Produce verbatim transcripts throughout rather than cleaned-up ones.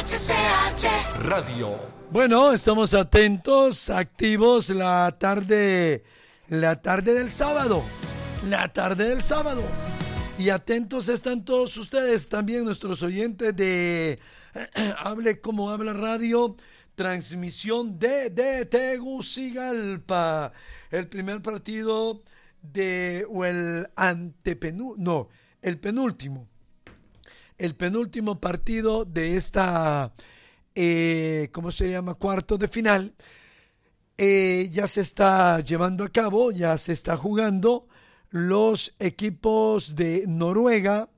H C H Radio. Bueno, estamos atentos, activos la tarde, la tarde del sábado, la tarde del sábado. Y atentos están todos ustedes, también nuestros oyentes de Hable Como Habla Radio, transmisión de, de Tegucigalpa. El primer partido de, o el antepenúltimo, no, el penúltimo. El penúltimo partido de esta, eh, ¿cómo se llama? Cuarto de final. Eh, ya se está llevando a cabo, ya se está jugando. Los equipos de Noruega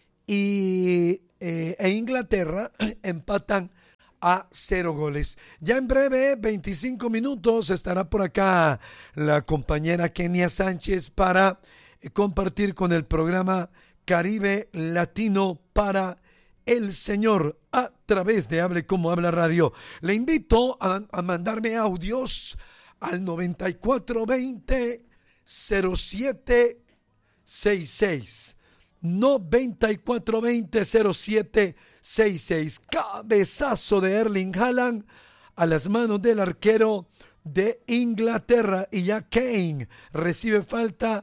y, eh, e Inglaterra empatan a cero goles. Ya en breve, veinticinco minutos, estará por acá la compañera Kenia Sánchez para eh, compartir con el programa Caribe Latino para el Señor a través de Hable Como Habla Radio. Le invito a, a mandarme audios al noventa y cuatro veinte cero siete sesenta y seis. noventa y cuatro veinte cero siete sesenta y seis. Cabezazo de Erling Haaland a las manos del arquero de Inglaterra. Y ya Kane recibe falta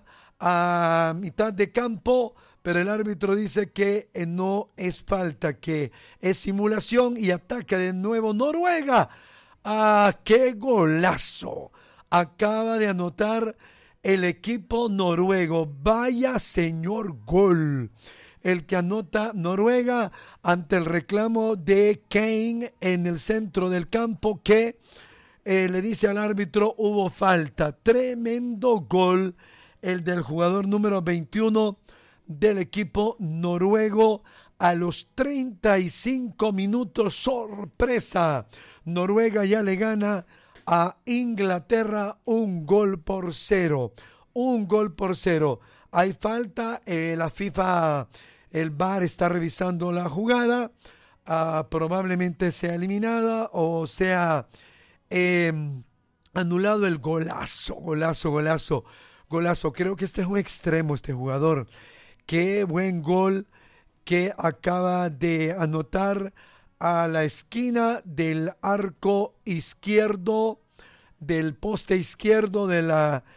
a mitad de campo, pero el árbitro dice que no es falta, que es simulación, y ataca de nuevo Noruega. ¡Ah, qué golazo! Acaba de anotar el equipo noruego. Vaya señor gol. El que anota Noruega ante el reclamo de Kane en el centro del campo, que eh, le dice al árbitro hubo falta. Tremendo gol el del jugador número veintiuno del equipo noruego a los treinta y cinco minutos. Sorpresa. Noruega ya le gana a Inglaterra un gol por cero. Un gol por cero. Hay falta. Eh, la FIFA, el V A R está revisando la jugada. Uh, probablemente sea eliminada o sea eh, anulado el golazo. Golazo, golazo, golazo. Creo que este es un extremo, este jugador. Qué buen gol que acaba de anotar a la esquina del arco izquierdo, del poste izquierdo del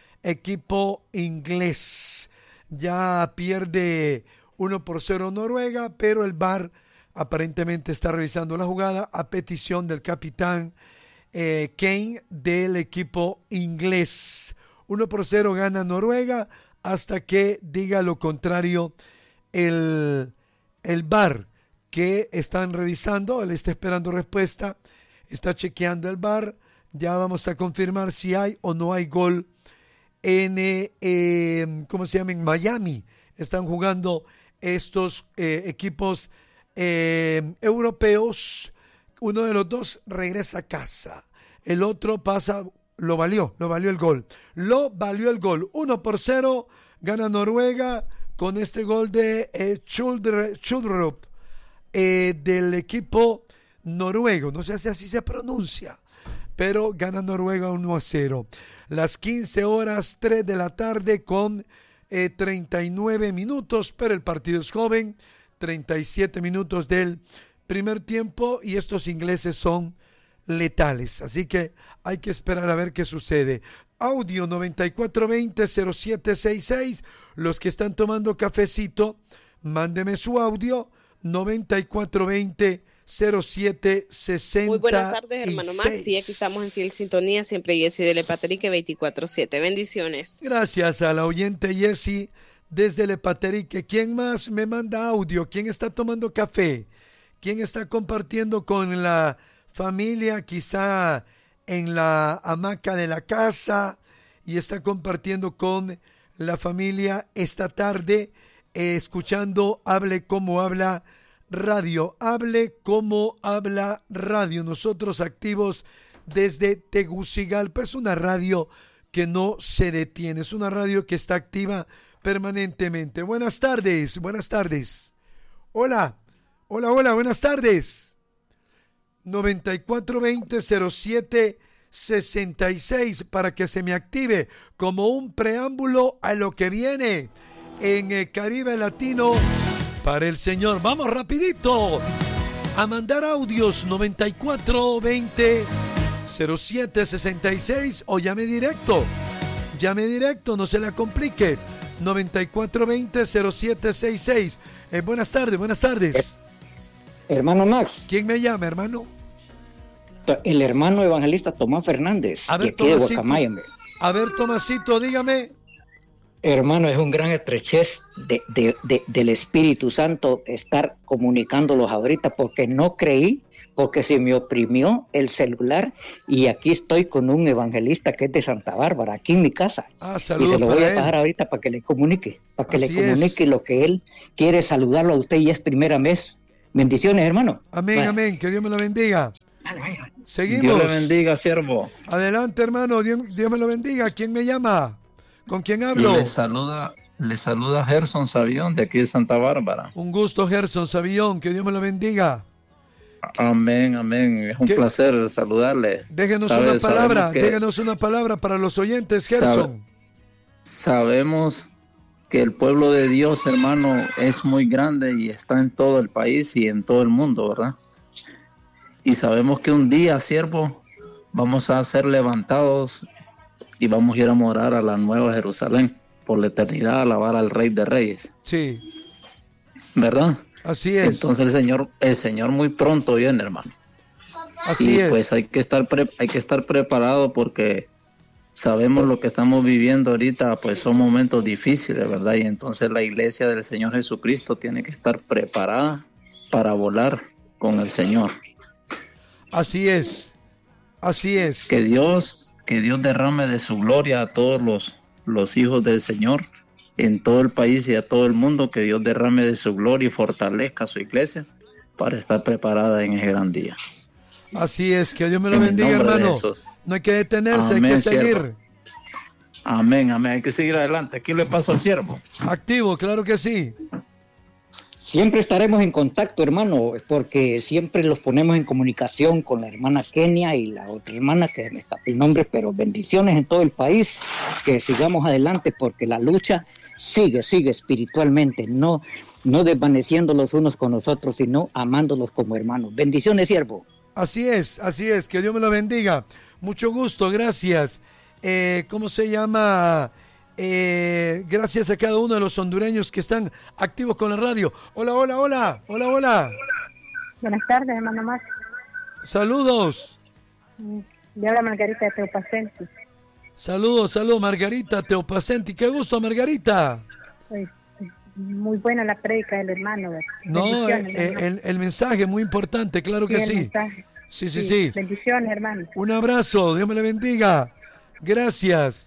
equipo inglés. Ya pierde uno por cero Noruega, pero el V A R aparentemente está revisando la jugada a petición del capitán eh, Kane del equipo inglés. uno por cero gana Noruega hasta que diga lo contrario el, el V A R, que están revisando. Él está esperando respuesta, está chequeando el V A R. Ya vamos a confirmar si hay o no hay gol en, eh, eh, ¿cómo se llama? En Miami. Están jugando estos eh, equipos eh, europeos. Uno de los dos regresa a casa. El otro pasa, lo valió, lo valió el gol. Lo valió el gol. uno por cero gana Noruega con este gol de eh, Chudrup. Eh, del equipo noruego, no sé si así se pronuncia, pero gana Noruega uno a cero. Las quince horas, tres de la tarde con eh, treinta y nueve minutos, pero el partido es joven, treinta y siete minutos del primer tiempo, y estos ingleses son letales, así que hay que esperar a ver qué sucede. Audio noventa y cuatro veinte cero siete sesenta y seis. Los que están tomando cafecito, mándeme su audio noventa y cuatro veinte cero siete sesenta y seis. Muy buenas tardes, hermano Max. Sí, aquí estamos en fiel sintonía, siempre Jessy de Lepaterique veinticuatro siete. Bendiciones. Gracias a la oyente Jessy desde Lepaterique. ¿Quién más me manda audio? ¿Quién está tomando café? ¿Quién está compartiendo con la familia, quizá en la hamaca de la casa, y está compartiendo con la familia esta tarde? Eh, escuchando Hable Como Habla Radio. Hable Como Habla Radio. Nosotros activos desde Tegucigalpa. Es una radio que no se detiene. Es una radio que está activa permanentemente. Buenas tardes, buenas tardes. Hola, hola, hola, buenas tardes. noventa y cuatro veinte cero siete sesenta y seis para que se me active como un preámbulo a lo que viene en el Caribe Latino para el Señor. Vamos rapidito a mandar audios noventa y cuatro veinte cero siete sesenta y seis o llame directo. Llame directo, no se la complique. noventa y cuatro veinte cero siete sesenta y seis. Eh, buenas tardes, buenas tardes. Eh, hermano Max. ¿Quién me llama, hermano? El hermano evangelista Tomás Fernández. A ver, de aquí de Guacamaya. A ver, Tomasito, dígame. Hermano, es un gran estrechez de, de, de, del Espíritu Santo estar comunicándolos ahorita, porque no creí, porque se me oprimió el celular y aquí estoy con un evangelista que es de Santa Bárbara, aquí en mi casa. Ah, y se lo voy a pasar él. ahorita para que le comunique, para que Así le comunique es. lo que él quiere, saludarlo a usted y es primera vez. Bendiciones, hermano. Amén, Bueno. amén, que Dios me lo bendiga. Seguimos. Dios le bendiga, siervo. Adelante, hermano, Dios, Dios me lo bendiga. ¿Quién me llama? ¿Con quién hablo? Le saluda, le saluda Gerson Sabión de aquí de Santa Bárbara. Un gusto, Gerson Sabión, que Dios me lo bendiga. Amén, amén. Es un ¿Qué? placer saludarle. Déjenos Sabe- una palabra, sabemos que- déjenos una palabra para los oyentes, Sabe- Gerson. Sabemos que el pueblo de Dios, hermano, es muy grande y está en todo el país y en todo el mundo, ¿verdad? Y sabemos que un día, siervo, vamos a ser levantados y vamos a ir a morar a la Nueva Jerusalén por la eternidad, a alabar al Rey de Reyes, Sí, ¿verdad? así es. Entonces el Señor, el Señor muy pronto viene, hermano. así Y es. pues hay que estar pre- hay que estar preparado porque sabemos lo que estamos viviendo ahorita, pues son momentos difíciles, ¿verdad? Y entonces la iglesia del Señor Jesucristo tiene que estar preparada para volar con el Señor. Así es. Así es. Que Dios, que Dios derrame de su gloria a todos los, los hijos del Señor en todo el país y a todo el mundo, que Dios derrame de su gloria y fortalezca a su iglesia para estar preparada en ese gran día. Así es, que Dios me lo En el bendiga, nombre de hermano. Jesús. No hay que detenerse, hay Amén, que seguir. siervo. Amén, amén. Hay que seguir adelante. Aquí le paso al siervo. Activo, claro que sí. Siempre estaremos en contacto, hermano, porque siempre los ponemos en comunicación con la hermana Kenia y la otra hermana que me escapé el nombre, pero bendiciones en todo el país, que sigamos adelante porque la lucha sigue, sigue espiritualmente, no, no desvaneciendo los unos con los otros, sino amándolos como hermanos. Bendiciones, siervo. Así es, así es, que Dios me lo bendiga. Mucho gusto, gracias. Eh, ¿Cómo se llama? Eh, gracias a cada uno de los hondureños que están activos con la radio. Hola, hola, hola, hola, hola. Buenas tardes, hermano Max. Saludos. Le habla Margarita de Teopacenti. Saludos, saludos, Margarita Teopacenti. Qué gusto, Margarita. Pues, muy buena la prédica del hermano. No, Bendiciones, eh, hermano. el, el mensaje muy importante, claro que Sí, el sí. mensaje. Sí, sí, sí. Bendiciones, hermano. Un abrazo, Dios me le bendiga. Gracias.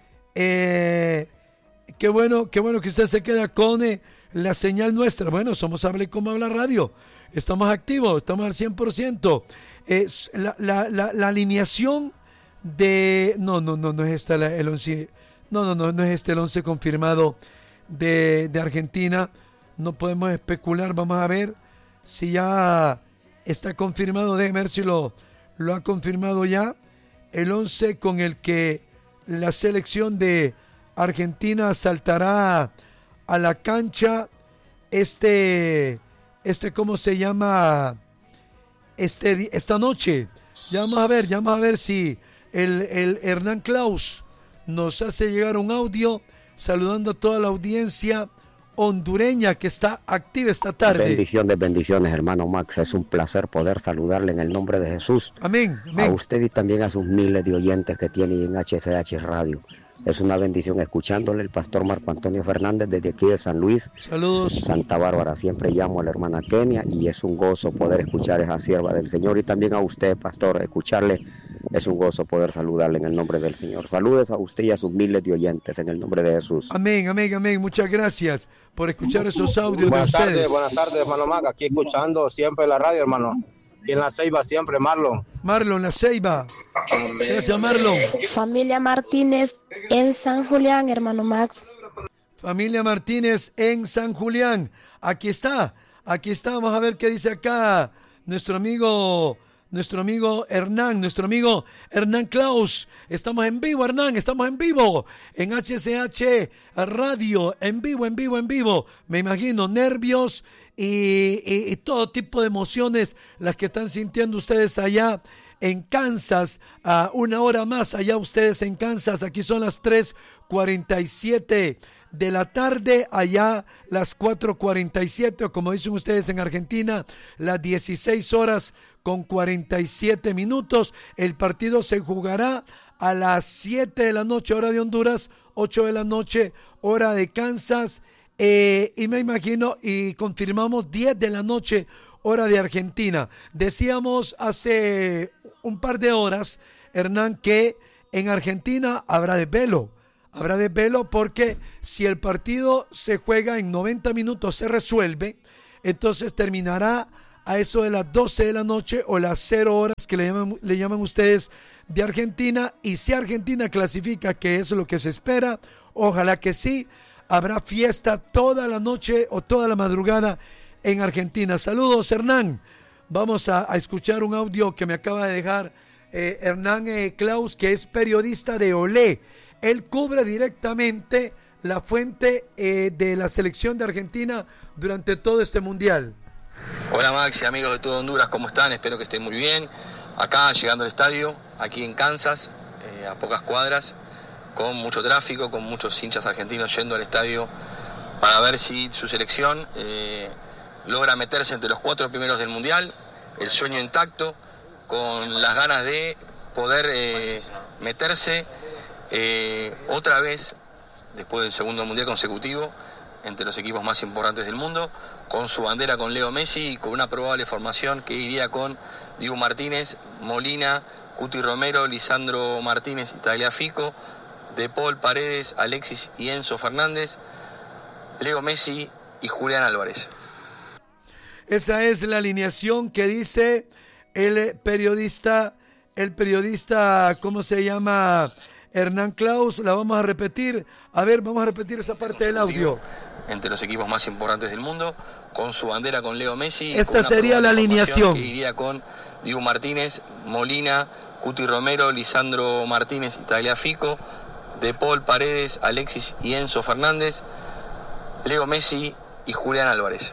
Eh, qué bueno, qué bueno que usted se queda con eh, la señal nuestra. Bueno, somos Hable Como Habla Radio. Estamos activos, estamos al cien por ciento. Eh, la, la, la, la alineación de... No, no, no, no es esta la, el once. No, no, no, no es este el once confirmado de, de Argentina. No podemos especular. Vamos a ver si ya está confirmado. Déjeme ver si lo, lo ha confirmado ya. El once con el que la selección de Argentina saltará a la cancha este, este ¿cómo se llama? Este, esta noche. Ya vamos a ver, ya vamos a ver si el, el Hernán Claus nos hace llegar un audio saludando a toda la audiencia hondureña que está activa esta tarde. Bendiciones, bendiciones, hermano Max. Es un placer poder saludarle en el nombre de Jesús. Amén, amén. A usted y también a sus miles de oyentes que tiene en H C H Radio. Es una bendición escuchándole, el pastor Marco Antonio Fernández desde aquí de San Luis. Saludos. Santa Bárbara. Siempre llamo a la hermana Kenia y es un gozo poder escuchar a esa sierva del Señor. Y también a usted, pastor, escucharle es un gozo poder saludarle en el nombre del Señor. Saludes a usted y a sus miles de oyentes en el nombre de Jesús. Amén, amén, amén. Muchas gracias por escuchar esos audios Buenas de ustedes. tardes, buenas tardes, hermano Mac. Aquí escuchando siempre la radio, hermano. Aquí en La Ceiba siempre, Marlon. Marlon, La Ceiba. Gracias, Marlon. Familia Martínez en San Julián, hermano Max. Familia Martínez en San Julián. Aquí está, aquí está. Vamos a ver qué dice acá nuestro amigo, nuestro amigo Hernán, nuestro amigo Hernán Claus. Estamos en vivo, Hernán, estamos en vivo en H C H Radio, en vivo, en vivo, en vivo. Me imagino nervios y, y, y todo tipo de emociones las que están sintiendo ustedes allá en Kansas, a una hora más allá ustedes en Kansas. Aquí son las tres cuarenta y siete de la tarde, allá las cuatro cuarenta y siete, o como dicen ustedes en Argentina, las dieciséis horas con cuarenta y siete minutos. El partido se jugará a las siete de la noche, hora de Honduras, ocho de la noche, hora de Kansas, eh, y me imagino, y confirmamos diez de la noche, hora de Argentina. Decíamos hace un par de horas, Hernán, que en Argentina habrá desvelo. Habrá desvelo porque si el partido se juega en noventa minutos, se resuelve, entonces terminará a eso de las doce de la noche o las cero horas que le llaman, le llaman ustedes de Argentina. Y si Argentina clasifica, que es lo que se espera, ojalá que sí, habrá fiesta toda la noche o toda la madrugada en Argentina. Saludos, Hernán. Vamos a, a escuchar un audio que me acaba de dejar eh, Hernán eh, Klaus, que es periodista de Olé. Él cubre directamente la fuente eh, de la selección de Argentina durante todo este mundial. Hola Maxi, amigos de todo Honduras, ¿cómo están? Espero que estén muy bien. Acá llegando al estadio, aquí en Kansas, eh, a pocas cuadras, con mucho tráfico, con muchos hinchas argentinos yendo al estadio para ver si su selección eh, logra meterse entre los cuatro primeros del mundial, el sueño intacto, con las ganas de poder eh, meterse eh, otra vez, después del segundo mundial consecutivo, entre los equipos más importantes del mundo, con su bandera con Leo Messi y con una probable formación que iría con Dibu Martínez, Molina, Cuti Romero, Lisandro Martínez y Tagliafico, De Paul, Paredes, Alexis y Enzo Fernández, Leo Messi y Julián Álvarez. Esa es la alineación que dice el periodista, el periodista, ¿cómo se llama? Hernán Klaus. La vamos a repetir. A ver, vamos a repetir esa parte del audio. Entre los equipos más importantes del mundo, con su bandera con Leo Messi. Esta sería la alineación. Que iría con Dibu Martínez, Molina, Cuti Romero, Lisandro Martínez y Tagliafico, De Paul, Paredes, Alexis y Enzo Fernández, Leo Messi y Julián Álvarez.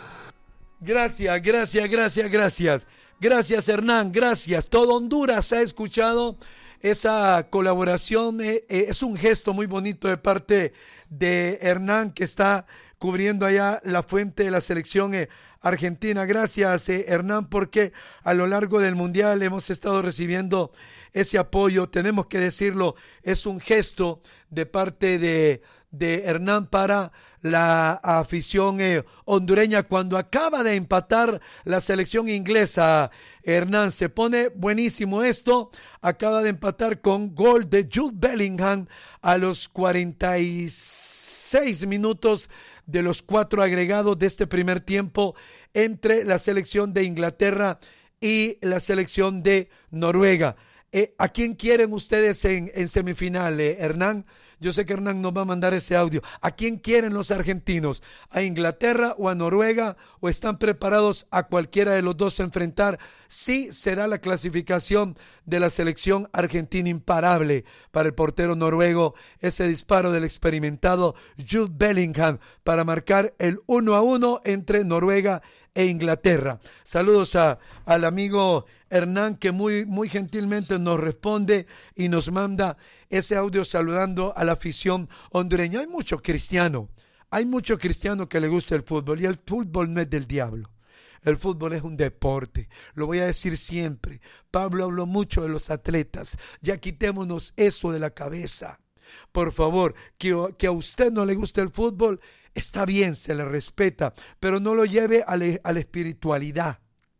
Gracias, gracias, gracias, gracias. Gracias, Hernán, gracias. Todo Honduras ha escuchado esa colaboración. Eh, eh, es un gesto muy bonito de parte de Hernán, que está cubriendo allá la fuente de la selección eh, argentina. Gracias, eh, Hernán, porque a lo largo del mundial hemos estado recibiendo ese apoyo. Tenemos que decirlo, es un gesto de parte de, de Hernán para la afición eh, hondureña. Cuando acaba de empatar la selección inglesa, Hernán, se pone buenísimo esto. Acaba de empatar con gol de Jude Bellingham a los cuarenta y seis minutos de los cuatro agregados de este primer tiempo entre la selección de Inglaterra y la selección de Noruega. Eh, ¿A quién quieren ustedes en, en semifinal, eh, Hernán? Yo sé que Hernán nos va a mandar ese audio. ¿A quién quieren los argentinos? ¿A Inglaterra o a Noruega? ¿O están preparados a cualquiera de los dos a enfrentar? Sí será la clasificación de la selección argentina imparable para el portero noruego. Ese disparo del experimentado Jude Bellingham para marcar el uno a uno entre Noruega e Inglaterra. Saludos a, al amigo Hernán, que muy, muy gentilmente nos responde y nos manda ese audio saludando a la afición hondureña. Hay mucho cristiano, hay mucho cristiano que le gusta el fútbol, y el fútbol no es del diablo. El fútbol es un deporte, lo voy a decir siempre. Pablo habló mucho de los atletas, ya quitémonos eso de la cabeza. Por favor, que, que a usted no le guste el fútbol, está bien, se le respeta, pero no lo lleve a la, a la espiritualidad.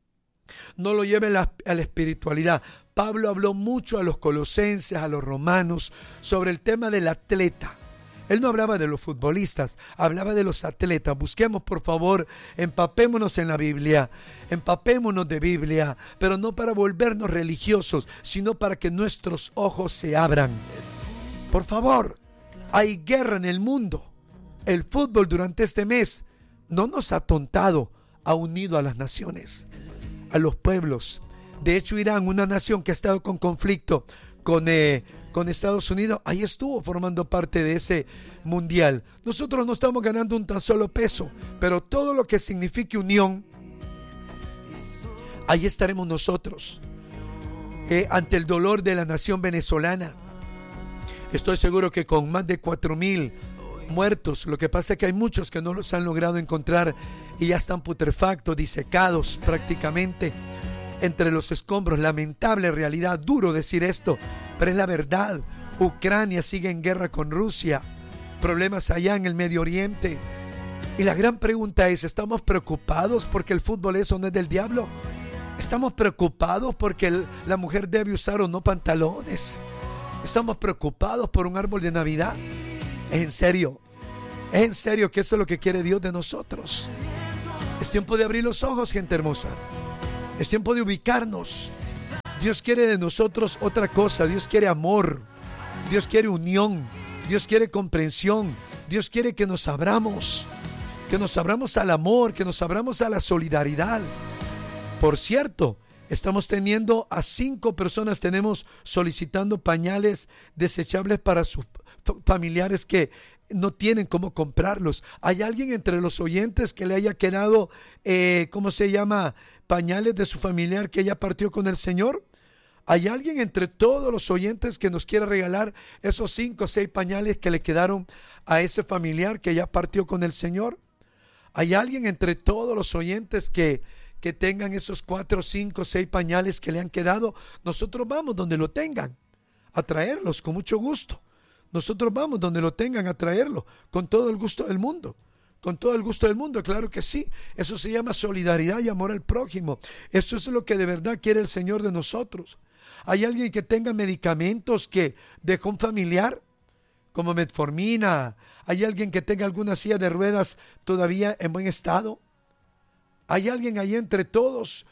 No lo lleve a la, a la espiritualidad. Pablo habló mucho a los colosenses, a los romanos, sobre el tema del atleta. Él no hablaba de los futbolistas, hablaba de los atletas. Busquemos, por favor, empapémonos en la Biblia, empapémonos de Biblia, pero no para volvernos religiosos, sino para que nuestros ojos se abran. Por favor, hay guerra en el mundo. El fútbol durante este mes no nos ha atontado, ha unido a las naciones, a los pueblos. De hecho, Irán, una nación que ha estado con conflicto con, eh, con Estados Unidos, ahí estuvo formando parte de ese mundial. Nosotros no estamos ganando un tan solo peso, pero todo lo que signifique unión, ahí estaremos nosotros, eh, ante el dolor de la nación venezolana. Estoy seguro que con más de cuatro mil muertos, lo que pasa es que hay muchos que no los han logrado encontrar y ya están putrefactos, disecados prácticamente entre los escombros. Lamentable realidad, duro decir esto, pero es la verdad. Ucrania sigue en guerra con Rusia, problemas allá en el Medio Oriente. Y la gran pregunta es, ¿estamos preocupados porque el fútbol eso no es del diablo? ¿Estamos preocupados porque el, la mujer debe usar o no pantalones? ¿Estamos preocupados por un árbol de Navidad? ¿Es en serio? ¿Es en serio que eso es lo que quiere Dios de nosotros? Es tiempo de abrir los ojos, gente hermosa. Es tiempo de ubicarnos. Dios quiere de nosotros otra cosa. Dios quiere amor. Dios quiere unión. Dios quiere comprensión. Dios quiere que nos abramos. Que nos abramos al amor. Que nos abramos a la solidaridad. Por cierto, estamos teniendo a cinco personas, tenemos solicitando pañales desechables para sus familiares que no tienen cómo comprarlos. ¿Hay alguien entre los oyentes que le haya quedado, eh, ¿cómo se llama?, pañales de su familiar que ya partió con el Señor? ¿Hay alguien entre todos los oyentes que nos quiera regalar esos cinco o seis pañales que le quedaron a ese familiar que ya partió con el Señor? ¿Hay alguien entre todos los oyentes que, que tengan esos cuatro, cinco, seis pañales que le han quedado? Nosotros vamos donde lo tengan a traerlos con mucho gusto. Nosotros vamos donde lo tengan a traerlo con todo el gusto del mundo. Con todo el gusto del mundo, claro que sí. Eso se llama solidaridad y amor al prójimo. Eso es lo que de verdad quiere el Señor de nosotros. ¿Hay alguien que tenga medicamentos que dejó un familiar? Como metformina. ¿Hay alguien que tenga alguna silla de ruedas todavía en buen estado? ¿Hay alguien ahí entre todos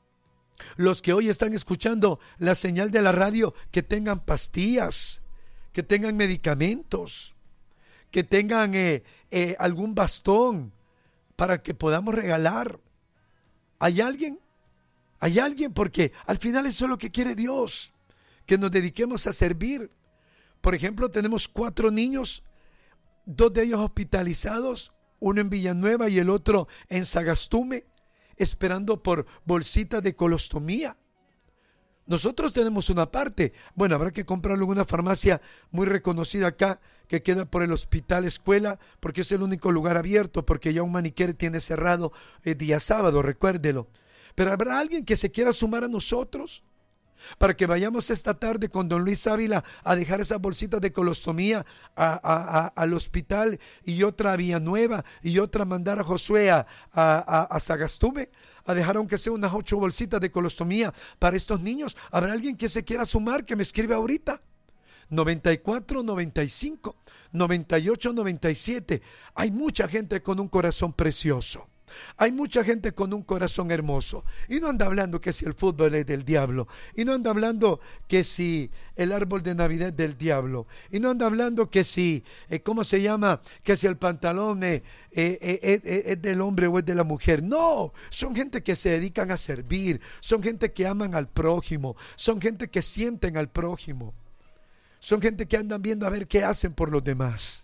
los que hoy están escuchando la señal de la radio que tengan pastillas, que tengan medicamentos, que tengan eh, eh, algún bastón para que podamos regalar? ¿Hay alguien? ¿Hay alguien? Porque al final eso es lo que quiere Dios, que nos dediquemos a servir. Por ejemplo, tenemos cuatro niños, dos de ellos hospitalizados, uno en Villanueva y el otro en Sagastume, esperando por bolsitas de colostomía. Nosotros tenemos una parte, bueno, habrá que comprarlo en una farmacia muy reconocida acá, que queda por el Hospital Escuela, porque es el único lugar abierto, porque ya un maniquí tiene cerrado el día sábado, recuérdelo. Pero habrá alguien que se quiera sumar a nosotros para que vayamos esta tarde con don Luis Ávila a dejar esas bolsitas de colostomía a, a, a, al hospital, y otra a Villanueva y otra mandar a Josué a, a, a Sagastume a dejar aunque sea unas ocho bolsitas de colostomía para estos niños. ¿Habrá alguien que se quiera sumar, que me escribe ahorita? noventa y cuatro, noventa y cinco, noventa y ocho, noventa y siete. Hay mucha gente con un corazón precioso. Hay mucha gente con un corazón hermoso. Y no anda hablando que si el fútbol es del diablo. Y no anda hablando que si el árbol de Navidad es del diablo. Y no anda hablando que si, eh, ¿cómo se llama? Que si el pantalón eh, eh, eh, eh, es del hombre o es de la mujer. No, son gente que se dedican a servir. Son gente que aman al prójimo. Son gente que sienten al prójimo. Son gente que andan viendo a ver qué hacen por los demás.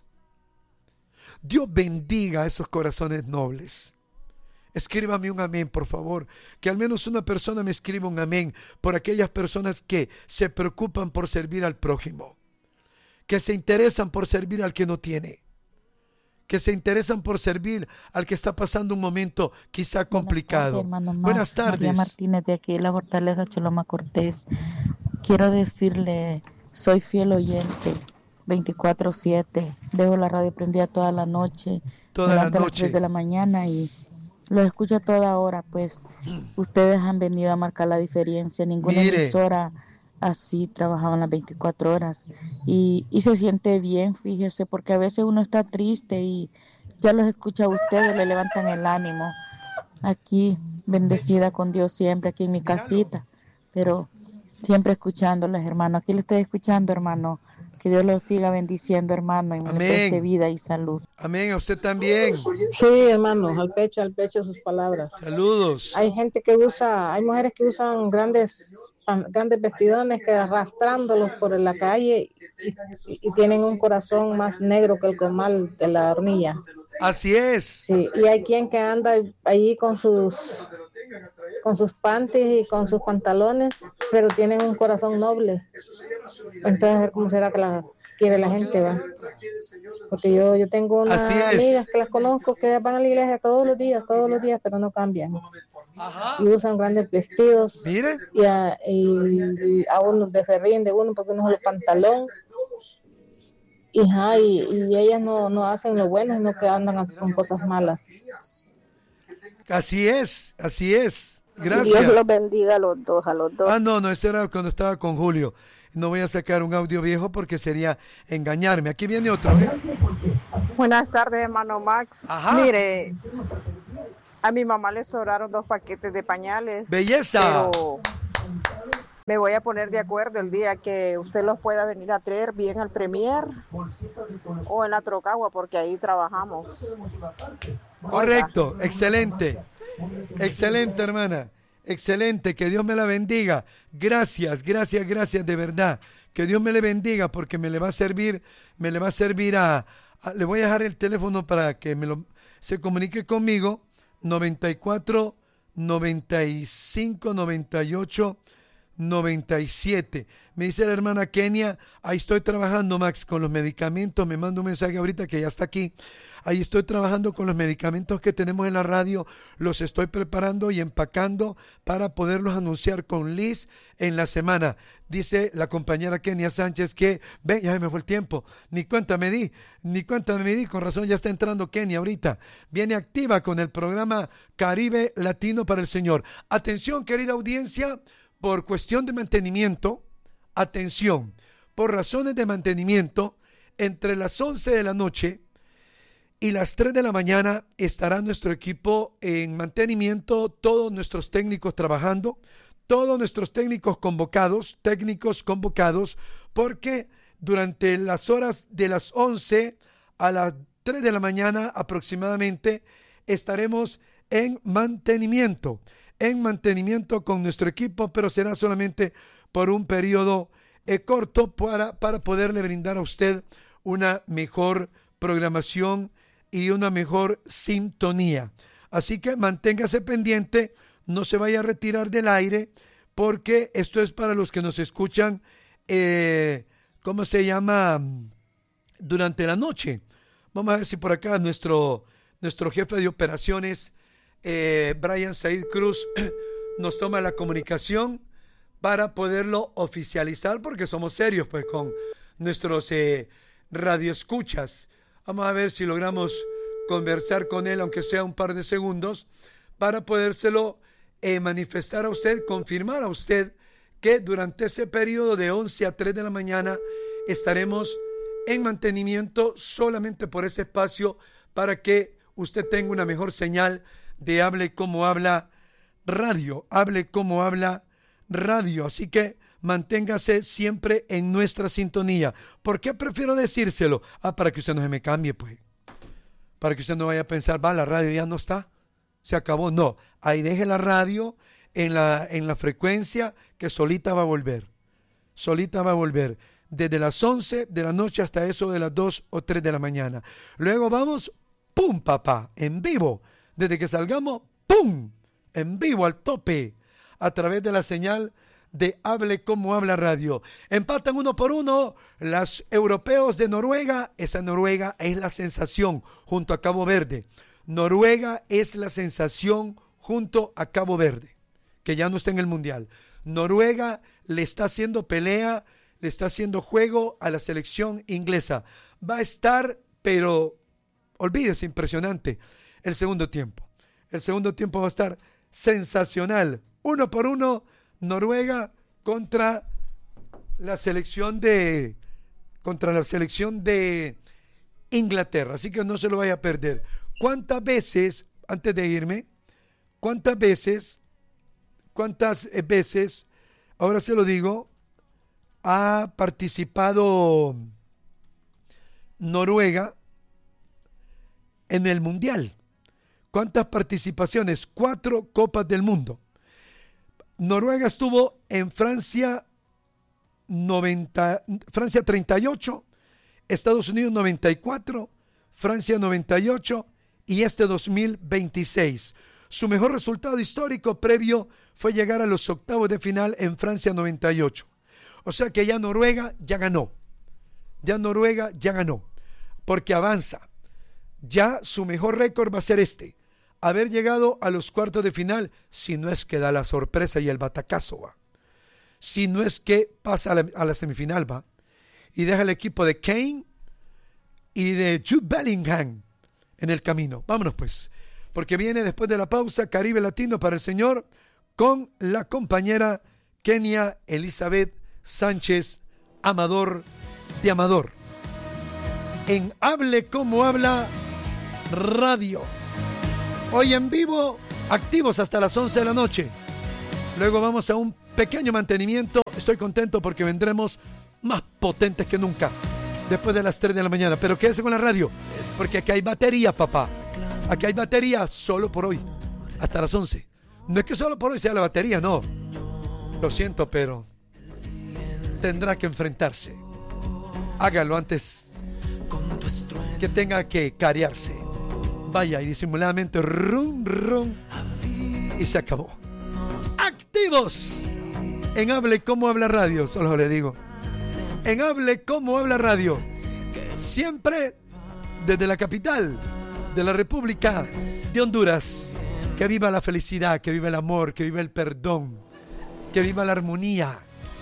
Dios bendiga a esos corazones nobles. Escríbame un amén, por favor. Que al menos una persona me escriba un amén por aquellas personas que se preocupan por servir al prójimo, que se interesan por servir al que no tiene, que se interesan por servir al que está pasando un momento quizá complicado. Buenas tardes, Buenas tardes. María Martínez, de aquí, la Fortaleza Choloma Cortés. Quiero decirle, soy fiel oyente, veinticuatro siete. Dejo la radio prendida toda la noche. Toda la noche. A las tres de la mañana y lo escucho a toda hora. Pues ustedes han venido a marcar la diferencia. Ninguna Mire. emisora así trabajaban las veinticuatro horas. Y, y se siente bien, fíjese, porque a veces uno está triste y ya los escucha a ustedes, le levantan el ánimo. Aquí, bendecida con Dios siempre, aquí en mi casita. Pero siempre escuchándoles, hermano. Aquí le estoy escuchando, hermano Que Dios los siga bendiciendo, hermano, y me preste vida y salud. Amén, a usted también. Sí, hermano, al pecho, al pecho sus palabras. Saludos. Hay gente que usa, hay mujeres que usan grandes, grandes vestidones que arrastrándolos por la calle y, y, y tienen un corazón más negro que el comal de la hornilla. Así es. Sí, y hay quien que anda ahí con sus con sus panties y con sus pantalones, pero tienen un corazón noble. Entonces, ¿cómo será que la quiere la gente, va? Porque yo yo tengo unas amigas que las conozco que van a la iglesia todos los días, todos los días, pero no cambian. Ajá. Y usan grandes vestidos. Mire. Y a, y, y a uno se ríen de uno porque uno es el pantalón. Y, ja, y, y ellas no, no hacen lo bueno, sino que andan con cosas malas. Así es, así es. Gracias. Dios los bendiga a los dos, a los dos. Ah, no, no, eso era cuando estaba con Julio. No voy a sacar un audio viejo porque sería engañarme. Aquí viene otro. ¿eh? Buenas tardes, hermano Max. Ajá. Mire, a mi mamá le sobraron dos paquetes de pañales. ¡Belleza! Pero me voy a poner de acuerdo el día que usted los pueda venir a traer bien al Premier o en la Trocagua, porque ahí trabajamos. Correcto, Oiga. excelente. Excelente, hermana. Excelente, que Dios me la bendiga. Gracias, gracias, gracias, de verdad. Que Dios me le bendiga porque me le va a servir, me le va a servir a... a le voy a dejar el teléfono para que me lo se comunique conmigo. noventa y cuatro, noventa y cinco, noventa y ocho, noventa y siete. Me dice la hermana Kenia, ahí estoy trabajando, Max, con los medicamentos. Me manda un mensaje ahorita que ya está aquí. Ahí estoy trabajando con los medicamentos que tenemos en la radio, los estoy preparando y empacando para poderlos anunciar con Liz en la semana. Dice la compañera Kenia Sánchez que, ven, ya se me fue el tiempo, ni cuenta me di, ni cuenta me di, con razón ya está entrando Kenia ahorita. Viene activa con el programa Caribe Latino para el Señor. Atención, querida audiencia, por cuestión de mantenimiento, atención, por razones de mantenimiento, entre las once de la noche y las tres de la mañana estará nuestro equipo en mantenimiento, todos nuestros técnicos trabajando, todos nuestros técnicos convocados, técnicos convocados, porque durante las horas de las once a las tres de la mañana aproximadamente estaremos en mantenimiento, en mantenimiento con nuestro equipo, pero será solamente por un periodo eh, corto para, para poderle brindar a usted una mejor programación y una mejor sintonía. Así que manténgase pendiente, no se vaya a retirar del aire, porque esto es para los que nos escuchan, eh, ¿cómo se llama? Durante la noche. Vamos a ver si por acá nuestro, nuestro jefe de operaciones, eh, Brian Said Cruz, nos toma la comunicación para poderlo oficializar, porque somos serios pues con nuestros eh, radioescuchas. Vamos a ver si logramos conversar con él, aunque sea un par de segundos, para podérselo eh, manifestar a usted, confirmar a usted que durante ese periodo de once a tres de la mañana estaremos en mantenimiento solamente por ese espacio para que usted tenga una mejor señal de Hable Como Habla Radio, Hable Como Habla Radio. Así que manténgase siempre en nuestra sintonía. ¿Por qué prefiero decírselo? Ah, para que usted no se me cambie, pues. Para que usted no vaya a pensar, va, la radio ya no está, se acabó. No, ahí deje la radio en la, en la frecuencia que solita va a volver. Solita va a volver. Desde las once de la noche hasta eso de las dos o tres de la mañana. Luego vamos, ¡pum, papá! En vivo. Desde que salgamos, ¡pum! En vivo, al tope. A través de la señal de Hable Como Habla Radio. Empatan uno por uno los europeos de Noruega. Esa Noruega es la sensación junto a Cabo Verde. Noruega es la sensación junto a Cabo Verde, que ya no está en el Mundial. Noruega le está haciendo pelea, le está haciendo juego a la selección inglesa. Va a estar, pero olvídese, impresionante el segundo tiempo. El segundo tiempo va a estar sensacional. Uno por uno, Noruega contra la selección de contra la selección de Inglaterra, así que no se lo vaya a perder. ¿Cuántas veces, antes de irme, cuántas veces, cuántas veces, ahora se lo digo, ha participado Noruega en el Mundial. ¿Cuántas participaciones? Cuatro Copas del Mundo. Noruega estuvo en Francia, noventa, Francia treinta y ocho, Estados Unidos noventa y cuatro, Francia noventa y ocho y este dos mil veintiséis. Su mejor resultado histórico previo fue llegar a los octavos de final en Francia noventa y ocho. O sea que ya Noruega ya ganó. Ya Noruega ya ganó. Porque avanza. Ya su mejor récord va a ser este. Haber llegado a los cuartos de final, si no es que da la sorpresa y el batacazo, va. Si no es que pasa a la, a la semifinal, va. Y deja el equipo de Kane y de Jude Bellingham en el camino. Vámonos pues. Porque viene después de la pausa Caribe Latino para el señor con la compañera Kenia Elizabeth Sánchez Amador de Amador. En Hable Como Habla Radio. Hoy en vivo, activos hasta las once de la noche. Luego vamos a un pequeño mantenimiento. Estoy contento porque vendremos más potentes que nunca después de las tres de la mañana. Pero quédese con la radio, porque aquí hay batería, papá. Aquí hay batería solo por hoy, hasta las once. No es que solo por hoy sea la batería, no. Lo siento, pero tendrá que enfrentarse. Hágalo antes que tenga que carearse. Vaya y disimuladamente rum, rum, y se acabó. Activos en Hable Como Habla Radio, solo le digo. En Hable Como Habla Radio, siempre desde la capital de la República de Honduras. Que viva la felicidad, que viva el amor, que viva el perdón, que viva la armonía,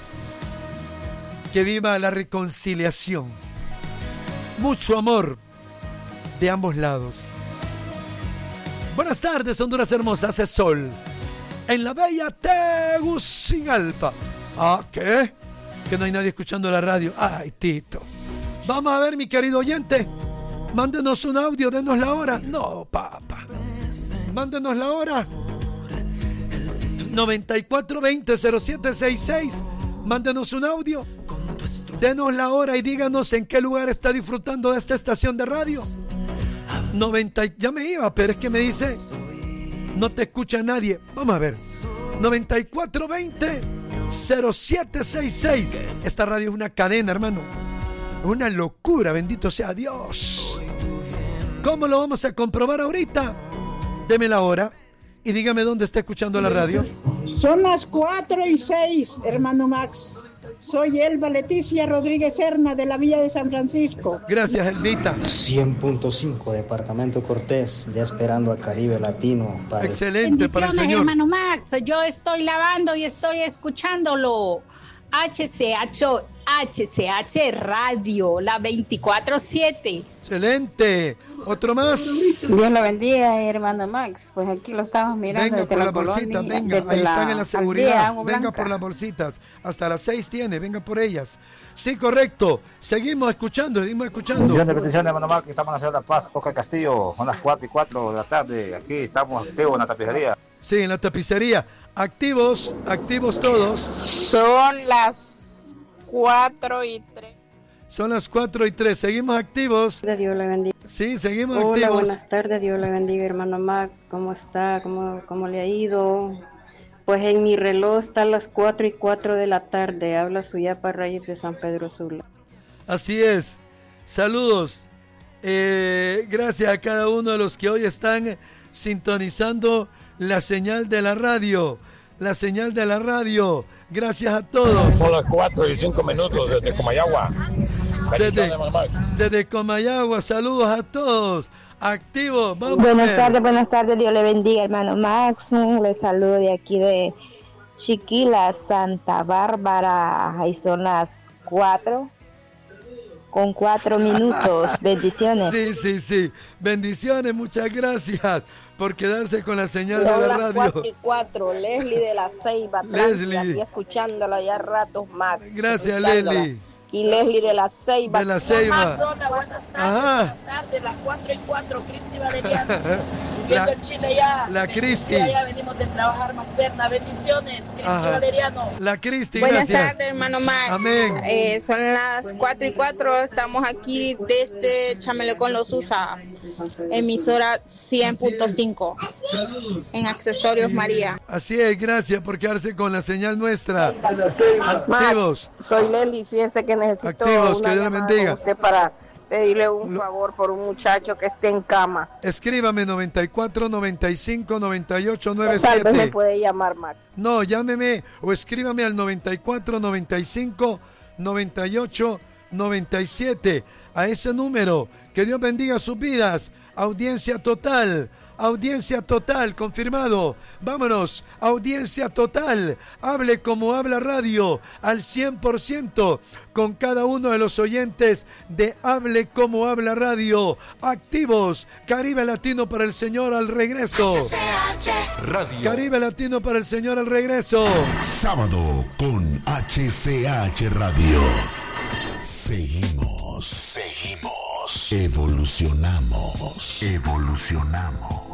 que viva la reconciliación. Mucho amor de ambos lados. Buenas tardes, Honduras hermosa, hace sol en la bella Tegucigalpa. ¿Ah, qué? Que no hay nadie escuchando la radio. Ay, Tito. Vamos a ver, mi querido oyente. Mándenos un audio, denos la hora. No, papá. Mándenos la hora. noventa y cuatro veinte cero siete sesenta y seis. Mándenos un audio. Denos la hora y díganos en qué lugar está disfrutando de esta estación de radio. noventa, ya me iba, pero es que me dice no te escucha nadie. Vamos a ver. noventa y cuatro veinte cero siete sesenta y seis. Esta radio es una cadena, hermano. Una locura, bendito sea Dios. ¿Cómo lo vamos a comprobar ahorita? Deme la hora y dígame dónde está escuchando la radio. Son las cuatro y seis, hermano Max. Soy Elba Leticia Rodríguez Serna de la Villa de San Francisco. Gracias, Elvita. cien punto cinco, Departamento Cortés, ya esperando a Caribe Latino. Para Excelente, para el señor. Hermano Max, yo estoy lavando y estoy escuchándolo. H C H, H C H Radio, la veinticuatro siete. Excelente. Otro más. Dios lo bendiga, hermano Max. Pues aquí lo estamos mirando. Venga por la las bolsitas, venga. Ahí la están en la seguridad. Aldea, venga por las bolsitas. Hasta las seis tiene, venga por ellas. Sí, correcto. Seguimos escuchando, seguimos escuchando. Bendiciones, bendiciones, hermano Max. Estamos en la ciudad de La Paz, Coca Castillo. Son las cuatro y cuatro de la tarde. Aquí estamos activos en la tapicería. Sí, en la tapicería. Activos, activos todos. Son las cuatro y tres. Son las cuatro y tres. Seguimos activos. Dios le bendiga. Sí, seguimos Hola, activos. Hola, buenas tardes. Dios le bendiga, hermano Max. ¿Cómo está? ¿Cómo, cómo le ha ido? Pues en mi reloj está a las cuatro y cuatro de la tarde. Habla Suyapa Reyes de San Pedro Sula. Así es. Saludos. Eh, gracias a cada uno de los que hoy están sintonizando la señal de la radio. La señal de la radio. Gracias a todos. Son las cuatro y cinco minutos desde Comayagua. Desde, desde Comayagua, saludos a todos. Activos, vamos. Buenas tardes, buenas tardes, Dios le bendiga, hermano Max. Les saludo de aquí de Chiquila, Santa Bárbara. Ahí son las cuatro con cuatro minutos. Bendiciones. Sí, sí, sí. Bendiciones, muchas gracias por quedarse con la señal son de la las radio. cuatro y cuatro, Leslie de la Ceiba, Leslie. aquí escuchándola ya ratos, Max. Gracias, Leslie. Aquí Leslie de la Ceiba. De la Ceiba. Zona, buenas tardes, Ajá. buenas tardes, las cuatro y cuatro, Cristi Valeriano, subiendo La- el Chile ya. la Cristi. Ya, ya venimos de trabajar, Maxerna, bendiciones, Cristi Ajá. Valeriano. La Cristi, Buenas gracias. tardes, hermano Max. Amén. Eh, son las cuatro y cuatro, estamos aquí desde Chamelecón Los Usa, emisora cien punto cinco, en Accesorios María. Así es, gracias por quedarse con la señal nuestra. Max, Activos. soy Leslie, fíjese que necesito Activos, una que Dios le llamada bendiga. con usted para pedirle un favor por un muchacho que esté en cama. Escríbame noventa y cuatro, noventa y cinco, noventa y ocho, noventa y Tal vez me siete. puede llamar, Max. No, llámeme o escríbame al noventa y cuatro, noventa y cinco, noventa y ocho, noventa y siete. A ese número. Que Dios bendiga sus vidas. Audiencia total. Audiencia total, confirmado. Vámonos, audiencia total. Hable como habla radio al cien por ciento con cada uno de los oyentes de Hable como habla radio. Activos, Caribe Latino para el Señor al regreso. H C H Radio. Caribe Latino para el Señor al regreso. Sábado con H C H Radio. Seguimos. Seguimos. Evolucionamos. Evolucionamos.